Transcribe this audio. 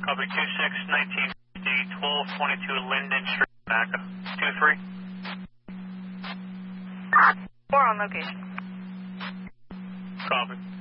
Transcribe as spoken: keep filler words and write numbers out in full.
Copy two six, nineteen fifty, twelve twenty-two Linden Street, NACA. two three. Four on location. Copy.